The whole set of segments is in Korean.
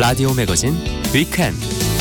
라디오 매거진 위켄드.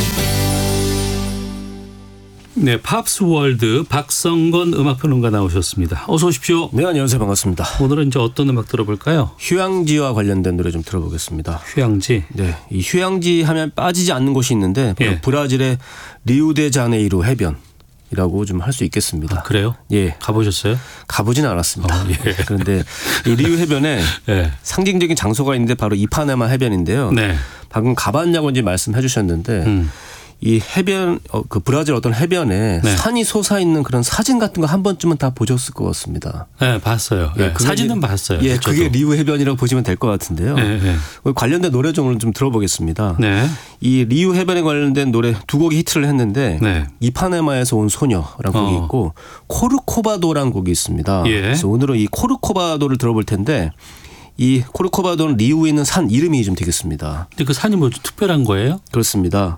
네, 팝스 월드 박성건 음악평론가 나오셨습니다. 어서 오십시오. 네, 안녕하세요. 반갑습니다. 오늘은 이제 어떤 음악 들어볼까요? 휴양지와 관련된 노래 좀 들어보겠습니다. 휴양지. 네, 이 휴양지 하면 빠지지 않는 곳이 있는데 바로 예. 브라질의 리우데자네이루 해변이라고 좀 할 수 있겠습니다. 아, 그래요? 예, 가보셨어요? 가보지는 않았습니다. 예. 그런데 이 리우 해변에 네. 상징적인 장소가 있는데 바로 이파네마 해변인데요. 네. 방금 가봤냐고 이제 말씀해 주셨는데 이 해변, 그 브라질 어떤 해변에 네. 산이 솟아 있는 그런 사진 같은 거 한 번쯤은 다 보셨을 것 같습니다. 네, 봤어요. 예, 네, 사진은 봤어요. 예, 저도. 그게 리우 해변이라고 보시면 될 것 같은데요. 네, 네. 관련된 노래 좀 들어보겠습니다. 네. 이 리우 해변에 관련된 노래 두 곡이 히트를 했는데 네. 이파네마에서 온 소녀라는 곡이 있고 코르코바도라는 곡이 있습니다. 예. 그래서 오늘은 이 코르코바도를 들어볼 텐데 이 코르코바도는 리우에 있는 산 이름이 좀 되겠습니다. 근데 그 산이 뭐 특별한 거예요? 그렇습니다.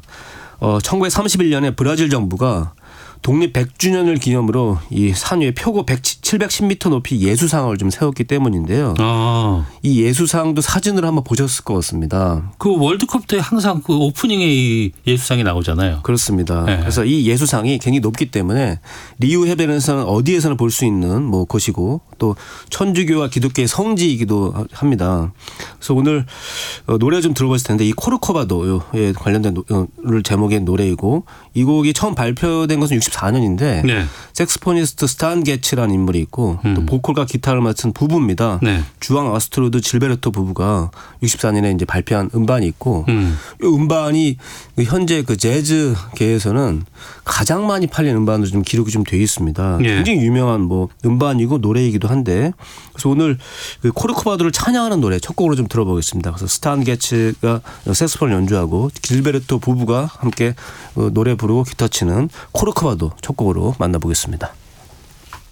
1931년에 브라질 정부가 독립 100주년을 기념으로 이 산 위에 표고 710m 높이 예수상을 좀 세웠기 때문인데요. 아, 이 예수상도 사진으로 한번 보셨을 것 같습니다. 그 월드컵 때 항상 그 오프닝에 이 예수상이 나오잖아요. 그렇습니다. 네. 그래서 이 예수상이 굉장히 높기 때문에 리우 해변에서는 어디에서나 볼 수 있는 뭐 곳이고 또 천주교와 기독교의 성지이기도 합니다. 그래서 오늘 노래 좀 들어보실 텐데 이 코르코바도에 관련된 제목의 노래이고 이 곡이 처음 발표된 것은 64년인데 네. 색스포니스트 스탄 게츠라는 인물이 있고 또 보컬과 기타를 맡은 부부입니다. 네. 주앙 아스트루드 질베르토 부부가 64년에 이제 발표한 음반이 있고 이 음반이 현재 그 재즈계에서는 가장 많이 팔린 음반으로 좀 기록이 좀 돼 있습니다. 예. 굉장히 유명한 뭐 음반이고 노래이기도 한데 그래서 오늘 그 코르코바도를 찬양하는 노래 첫 곡으로 좀 들어보겠습니다. 그래서 스탄 게츠가 색소폰을 연주하고 질베르토 부부가 함께 노래 부르고 기타 치는 코르코바도 첫 곡으로 만나보겠습니다.